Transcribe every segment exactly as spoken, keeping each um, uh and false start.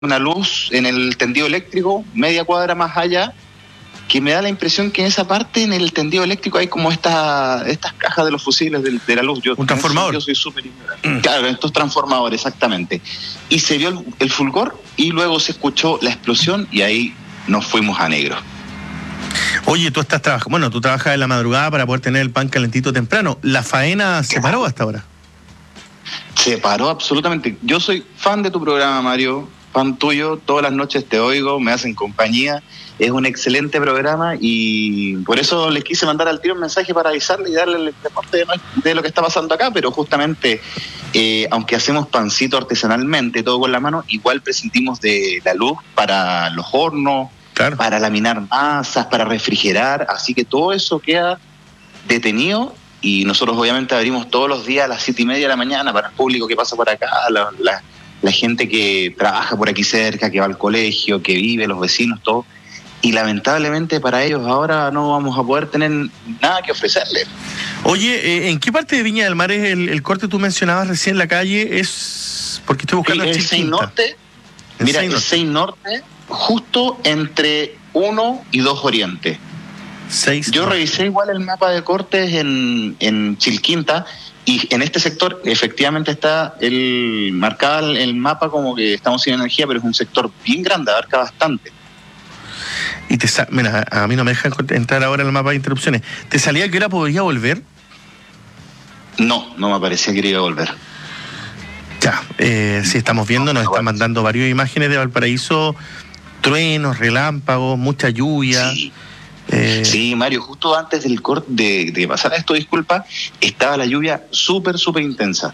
una luz en el tendido eléctrico, media cuadra más allá, que me da la impresión que en esa parte, en el tendido eléctrico, hay como esta, estas cajas de los fusibles de, de la luz. Yo, un transformador. Yo soy súper ignorante. Mm. Claro, estos transformadores, exactamente. Y se vio el, el fulgor y luego se escuchó la explosión y ahí nos fuimos a negro. Oye, tú estás trabajando, bueno, tú trabajas en la madrugada para poder tener el pan calentito temprano. ¿La faena se paró hasta ahora? Se paró absolutamente. Yo soy fan de tu programa, Mario, fan tuyo, todas las noches te oigo, me hacen compañía. Es un excelente programa y por eso les quise mandar al tiro un mensaje para avisarle y darle el reporte de, de lo que está pasando acá, pero justamente, eh, aunque hacemos pancito artesanalmente, todo con la mano, igual prescintimos de la luz para los hornos, claro, para laminar masas, para refrigerar, así que todo eso queda detenido y nosotros obviamente abrimos todos los días a las siete y media de la mañana para el público que pasa por acá, la, la, la gente que trabaja por aquí cerca, que va al colegio, que vive, los vecinos, todo. Y lamentablemente para ellos ahora no vamos a poder tener nada que ofrecerles. Oye, eh, ¿en qué parte de Viña del Mar es el, el corte tú mencionabas recién, la calle? Es porque estoy buscando el seis Norte. Mira, el seis Norte, justo entre uno y dos Oriente. seis Yo revisé igual el mapa de cortes en, en Chilquinta y en este sector efectivamente está el marcado el mapa como que estamos sin energía, pero es un sector bien grande, abarca bastante. Y te sa- mira, a mí no me dejan entrar ahora en el mapa de interrupciones. ¿Te salía que ahora podría volver? No, no me parecía que iba a volver. Ya, eh, sí, estamos viendo, nos están mandando varias imágenes de Valparaíso, truenos, relámpagos, mucha lluvia. Sí, eh... sí Mario, justo antes del corte de, de pasar esto, disculpa, estaba la lluvia súper, súper intensa.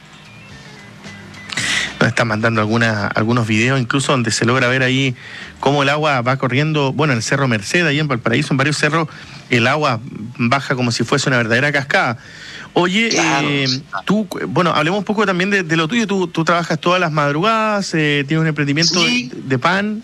Nos están mandando algunas, algunos videos incluso donde se logra ver ahí cómo el agua va corriendo, bueno, en el Cerro Merced, ahí en Valparaíso, en varios cerros, el agua baja como si fuese una verdadera cascada. Oye, claro. eh, tú, bueno, hablemos un poco también de, de lo tuyo, tú, tú trabajas todas las madrugadas, eh, tienes un emprendimiento sí. de, de pan.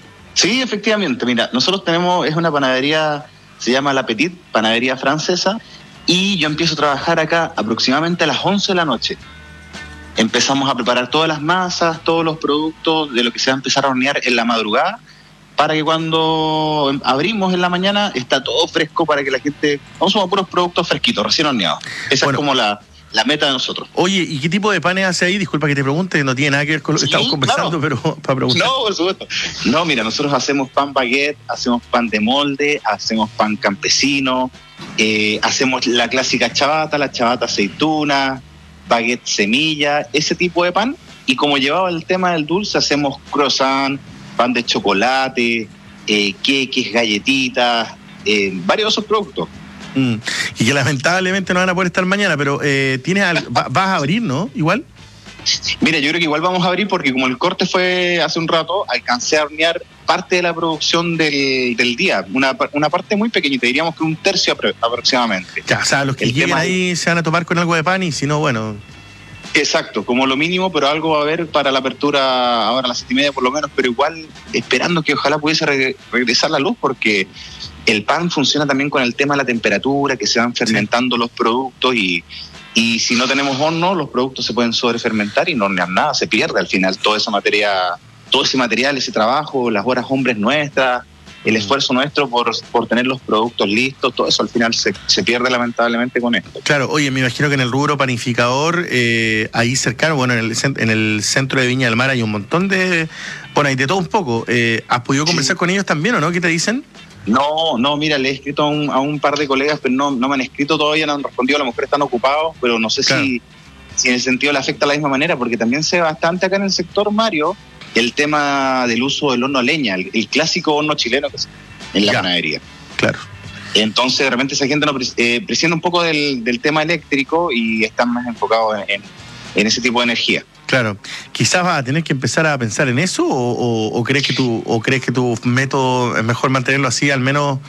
Sí, efectivamente, mira, nosotros tenemos, es una panadería, se llama La Petite, panadería francesa, y yo empiezo a trabajar acá aproximadamente a las once de la noche. Empezamos a preparar todas las masas, todos los productos de lo que se va a empezar a hornear en la madrugada, para que cuando abrimos en la mañana está todo fresco para que la gente... Vamos a puros productos fresquitos, recién horneados. Esa bueno, es como la, la meta de nosotros. Oye, ¿y qué tipo de panes hace ahí? Disculpa que te pregunte, no tiene nada que ver con lo que sí, estamos conversando, claro. pero para preguntar. No, por supuesto. No, mira, nosotros hacemos pan baguette, hacemos pan de molde, hacemos pan campesino, eh, hacemos la clásica chabata, la chabata aceituna, baguette semilla, ese tipo de pan. Y como llevaba el tema del dulce, hacemos croissant, pan de chocolate, eh, queques, galletitas, eh, varios de esos productos. Mm. Y que lamentablemente no van a poder estar mañana, pero eh, tienes al, va, vas a abrir, ¿no? Igual. Mira, yo creo que igual vamos a abrir porque como el corte fue hace un rato, alcancé a hornear parte de la producción del, del día, una, una parte muy pequeñita, diríamos que un tercio aproximadamente. Ya, o sea, los que el lleguen ahí se van a topar con algo de pan y si no, bueno... Exacto, como lo mínimo, pero algo va a haber para la apertura ahora a las siete y media por lo menos, pero igual esperando que ojalá pudiese re- regresar la luz porque el pan funciona también con el tema de la temperatura, que se van fermentando sí. los productos y... Y si no tenemos horno, los productos se pueden sobrefermentar y no hornear nada, se pierde al final toda esa materia, todo ese material, ese trabajo, las horas hombres nuestras, el esfuerzo nuestro por, por tener los productos listos, todo eso al final se, se pierde lamentablemente con esto. Claro, oye, me imagino que en el rubro panificador, eh, ahí cercano, bueno, en el, en el centro de Viña del Mar hay un montón de, bueno, hay de todo un poco. Eh, ¿Has podido conversar sí. con ellos también o no? ¿Qué te dicen? No, no, mira, le he escrito a un, a un par de colegas, pero no, no me han escrito todavía, no han respondido, a lo mejor están ocupados, pero no sé claro. si, si en el sentido le afecta de la misma manera, porque también se ve bastante acá en el sector, Mario, el tema del uso del horno a leña, el, el clásico horno chileno que es en la panadería. Claro. Entonces, de repente esa gente no eh, presciende un poco del, del tema eléctrico y están más enfocados en, en, en ese tipo de energía. Claro, quizás vas a tener que empezar a pensar en eso o, o, o crees que tu o crees que tu método es mejor mantenerlo así al menos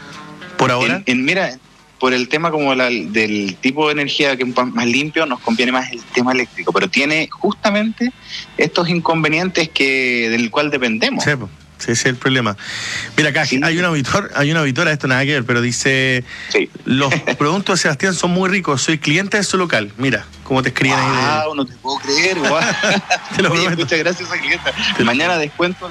por ahora. En, en, mira, por el tema como la, del tipo de energía que es más limpio nos conviene más el tema eléctrico, pero tiene justamente estos inconvenientes que del cual dependemos. Sí, ese es el problema. Mira, acá sí. hay un auditor, hay un auditor, esto nada que ver, pero dice, sí. los productos de Sebastián son muy ricos, soy cliente de su local. Mira, cómo te escriben ahí. Ah, de... no te puedo creer, guau. Te lo Oye, prometo. Muchas gracias a clienta. Mañana descuento